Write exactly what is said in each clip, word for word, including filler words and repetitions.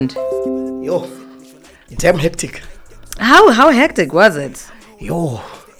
Yo, damn hectic. How how hectic was it? Yo,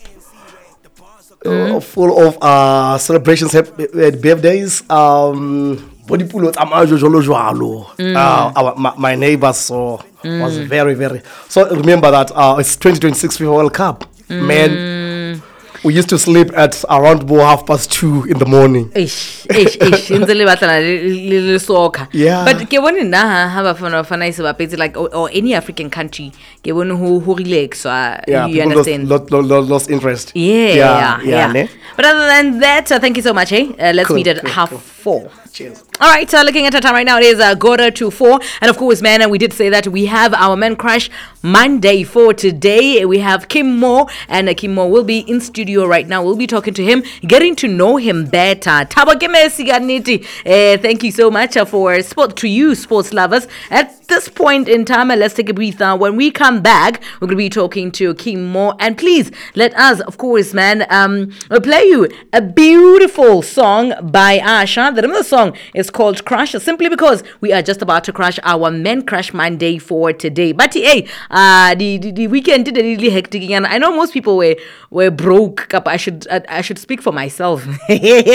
uh, full of uh celebrations, happy uh, birthdays. Um, body pull amajo jolo jwalo. Uh, our my, my neighbors so was very very. So remember that uh it's twenty twenty-six FIFA World Cup. Man, we used to sleep at around about half past two in the morning. Ish, ish, ish. Ntse le batla le le soccer. Yeah. But ke bone nna ha ha ba fana fana ise ba petse like or, or any African country ke bone who who relax. Uh, Yeah, you people understand? lost, lost, lost, lost interest. Yeah, yeah, yeah, yeah. yeah. Ne? But other than that, uh, thank you so much. Hey, uh, let's Cool, meet at cool, half cool. four. Cheers. All right, so looking at our time right now, it is uh, quarter to four. And of course, man, we did say that we have our Men Crush Monday for today. We have Kim Moore, and uh, Kim Moore will be in studio right now. We'll be talking to him, getting to know him better. Thabo Kemesi Ganiti, uh, thank you so much uh, for sport to you, sports lovers. At this point in time, uh, let's take a breather. When we come back, we're going to be talking to Kim Moore. And please, let us, of course, man, um, play you a beautiful song by Asha. The name of the song is called Crush, simply because we are just about to crush our Men Crush Monday for today. But hey, uh, the, the, the weekend did a really hectic, and I know most people were were broke. I should I, I should speak for myself. But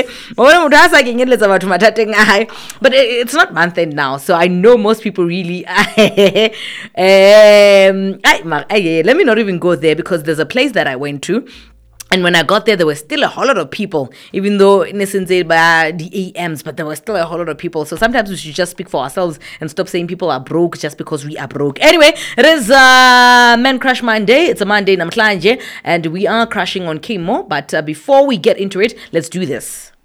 it's not month end now, so I know most people really. um, I, let me not even go there, because there's a place that I went to. And when I got there, there was still a whole lot of people, even though innocent by the A Ms, but there was still a whole lot of people. So sometimes we should just speak for ourselves and stop saying people are broke just because we are broke. Anyway, it is uh, Men Crush Monday. It's a Monday, namhlanje, and we are crushing on Kim Moore. But uh, before we get into it, let's do this.